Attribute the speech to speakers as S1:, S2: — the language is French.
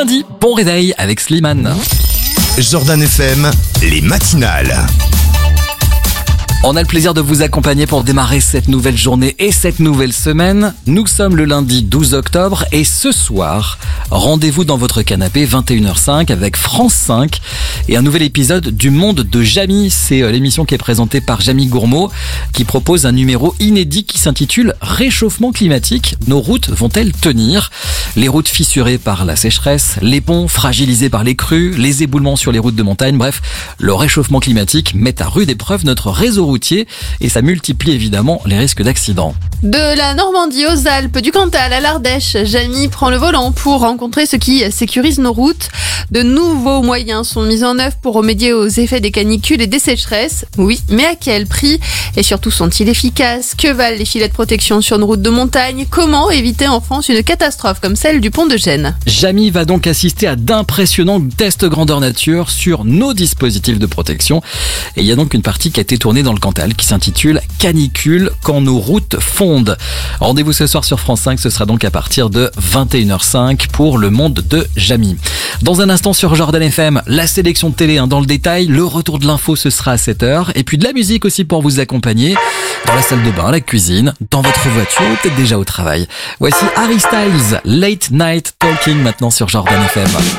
S1: lundi, bon réveil avec Slimane.
S2: Jordan FM, les matinales.
S1: On a le plaisir de vous accompagner pour démarrer cette nouvelle journée et cette nouvelle semaine. Nous sommes le lundi 12 octobre et ce soir, rendez-vous dans votre canapé 21h05 avec France 5 et un nouvel épisode du Monde de Jamy. C'est l'émission qui est présentée par Jamy Gourmaud qui propose un numéro inédit qui s'intitule Réchauffement climatique. Nos routes vont-elles tenir ? Les routes fissurées par la sécheresse, les ponts fragilisés par les crues, les éboulements sur les routes de montagne, bref, le réchauffement climatique met à rude épreuve notre réseau routier et ça multiplie évidemment les risques d'accidents.
S3: De la Normandie aux Alpes, du Cantal à l'Ardèche, Jamy prend le volant pour rencontrer ce qui sécurise nos routes. De nouveaux moyens sont mis en œuvre pour remédier aux effets des canicules et des sécheresses. Oui, mais à quel prix ? Et surtout, sont-ils efficaces ? Que valent les filets de protection sur nos routes de montagne ? Comment éviter en France une catastrophe comme celle du pont de Gênes ?
S1: Jamy va donc assister à d'impressionnants tests grandeur nature sur nos dispositifs de protection. Et il y a donc une partie qui a été tournée dans le Cantal qui s'intitule « Canicule quand nos routes fondent ». Rendez-vous ce soir sur France 5, ce sera donc à partir de 21h05 pour le Monde de Jamy. Dans un instant sur Jordan FM, la sélection de télé dans le détail, le retour de l'info ce sera à 7h et puis de la musique aussi pour vous accompagner dans la salle de bain, la cuisine, dans votre voiture ou peut-être déjà au travail. Voici Harry Styles, Late Night Talking maintenant sur Jordan FM.